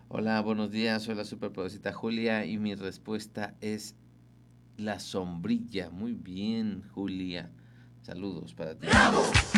Hola, buenos días. Soy la superpoderosita Julia y mi respuesta es la sombrilla. Muy bien, Julia. Saludos para ti.